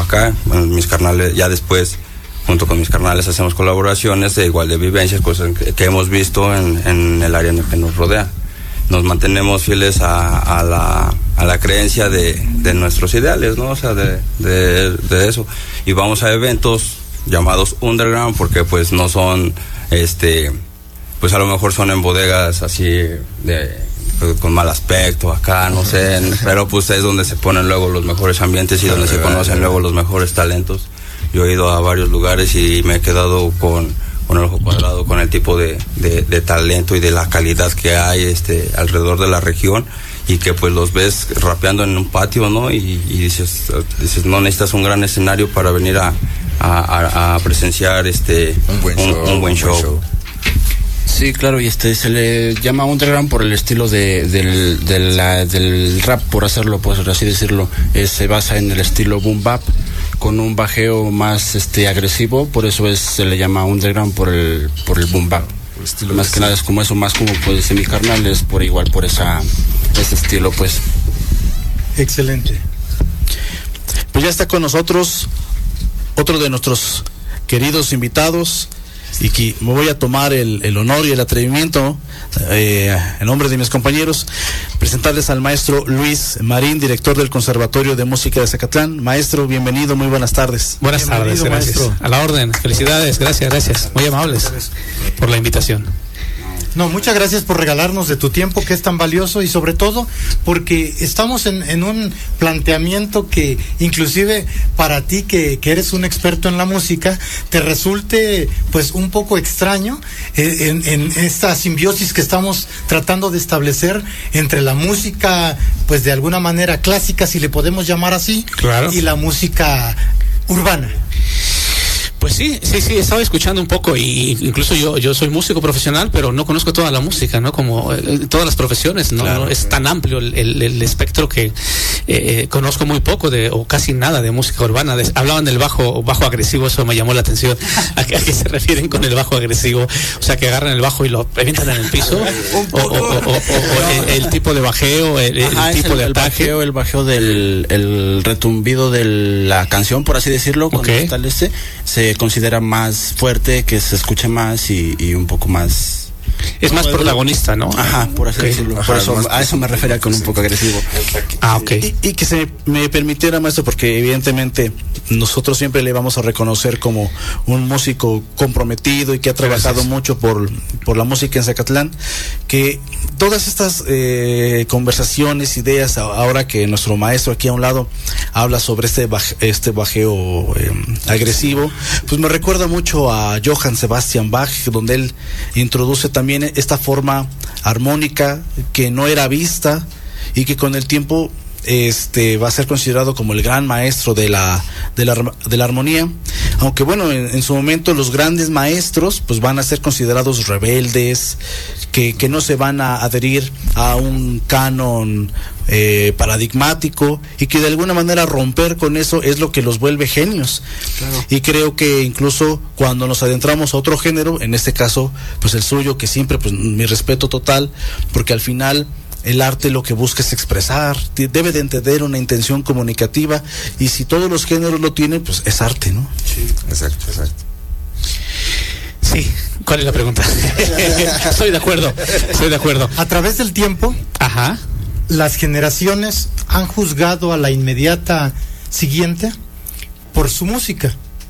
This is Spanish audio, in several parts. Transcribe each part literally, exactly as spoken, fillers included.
acá. Bueno, mis carnales, ya después, junto con mis carnales, hacemos colaboraciones de igual de vivencias, cosas que, que hemos visto en, en el área que nos rodea. Nos mantenemos fieles a, a, la, a la creencia de, de nuestros ideales, ¿no? O sea, de, de, de eso. Y vamos a eventos llamados underground, porque pues no son, este, pues a lo mejor son en bodegas así de, con mal aspecto acá, no sé, pero pues es donde se ponen luego los mejores ambientes y donde se conocen luego los mejores talentos. Yo he ido a varios lugares y me he quedado con, con el ojo cuadrado con el tipo de, de, de talento y de la calidad que hay este alrededor de la región, y que pues los ves rapeando en un patio, ¿no? Y, y dices, dices, no necesitas un gran escenario para venir a, a, a presenciar este un buen un, show. Un buen show. Un buen show. Sí, claro, y este se le llama underground por el estilo de, del, de la, del rap, por hacerlo, pues así decirlo. Eh, se basa en el estilo boom bap, con un bajeo más este agresivo, por eso es se le llama underground por el por el boom bap. Más que nada es como eso, más como puede ser mi carnal, es por igual por esa ese estilo, pues. Excelente. Pues ya está con nosotros otro de nuestros queridos invitados, y que me voy a tomar el, el honor y el atrevimiento, eh, en nombre de mis compañeros, presentarles al maestro Luis Marín, director del Conservatorio de Música de Zacatlán. Maestro, bienvenido, muy buenas tardes. Buenas tardes, gracias. Maestro. A la orden, felicidades, gracias, gracias. Muy amables por la invitación. No, muchas gracias por regalarnos de tu tiempo, que es tan valioso, y sobre todo porque estamos en, en un planteamiento que inclusive para ti que, que eres un experto en la música te resulte pues un poco extraño eh, en, en esta simbiosis que estamos tratando de establecer entre la música pues de alguna manera clásica, si le podemos llamar así, claro, y la música urbana. Pues sí, sí, sí, estaba escuchando un poco, y incluso yo yo soy músico profesional, pero no conozco toda la música, ¿no? Como eh, todas las profesiones, ¿no? Claro, no es claro. tan amplio el, el, el espectro que eh, conozco muy poco de o casi nada de música urbana. De, hablaban del bajo bajo agresivo, eso me llamó la atención. ¿A qué, a qué se refieren con el bajo agresivo? O sea, que agarran el bajo y lo revientan en el piso, o, o, o, o, o el, el tipo de bajeo, el, Ajá, el tipo el, de el ataque. bajeo, el bajeo del el retumbido de la canción, por así decirlo, cuando Okay. está el este, se considera más fuerte, que se escuche más y, y un poco más. Es más protagonista, ¿no? Ajá, por así Okay. decirlo. Ajá, Por eso, más- a eso me refería con un poco agresivo. Ah, ok. Y, y que se me permitiera, maestro, porque evidentemente nosotros siempre le vamos a reconocer como un músico comprometido y que ha trabajado Gracias. mucho por, por la música en Zacatlán, que todas estas eh, conversaciones, ideas, a- ahora que nuestro maestro aquí a un lado habla sobre este baj- este bajeo eh, agresivo, pues me recuerda mucho a Johann Sebastian Bach, donde él introduce también esta forma armónica que no era vista y que con el tiempo este va a ser considerado como el gran maestro de la de la, de la armonía, aunque bueno, en, en su momento los grandes maestros pues van a ser considerados rebeldes, que, que no se van a adherir a un canon eh, paradigmático, y que de alguna manera romper con eso es lo que los vuelve genios. Claro. Y creo que incluso cuando nos adentramos a otro género, en este caso pues el suyo, que siempre pues mi respeto total, porque al final el arte lo que busca es expresar, debe de entender una intención comunicativa, y si todos los géneros lo tienen, pues es arte, ¿no? Sí. Exacto, exacto. Sí, ¿cuál es la pregunta? Estoy de acuerdo, estoy de acuerdo. A través del tiempo, Ajá. las generaciones han juzgado a la inmediata siguiente por su música.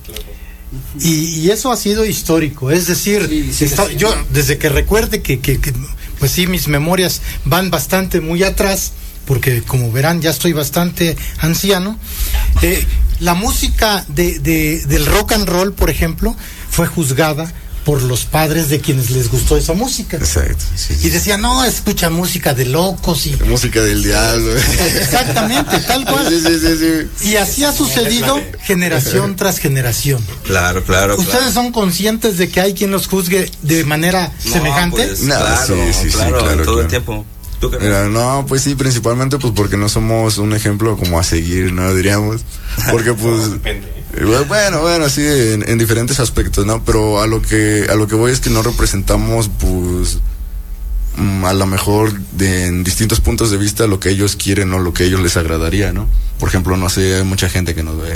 Y, y eso ha sido histórico, es decir, Sí, sí, está- sí. yo desde que recuerde que, que, que, pues sí, mis memorias van bastante muy atrás, porque como verán ya estoy bastante anciano. Eh, la música de, de, del rock and roll, por ejemplo, fue juzgada por los padres de quienes les gustó esa música. Exacto. Sí, sí. Y decían, no, escucha música de locos y... Música del diablo. Exactamente, tal cual. Sí, sí, sí, sí. Y así ha sucedido generación tras generación. Claro, claro. ¿Ustedes claro. son conscientes de que hay quien los juzgue de manera No, semejante? pues, No, claro, sí, sí, sí, claro, claro, todo el claro. tiempo. ¿Tú qué Mira, no, pues sí, principalmente pues porque no somos un ejemplo como a seguir, ¿no? Diríamos. Porque pues... eh, Bueno, bueno, sí, en, en diferentes aspectos, ¿no? Pero a lo que a lo que voy es que no representamos, pues, mm, a lo mejor de, en distintos puntos de vista lo que ellos quieren o lo que a ellos les agradaría, ¿no? Por ejemplo, no sé, hay mucha gente que nos ve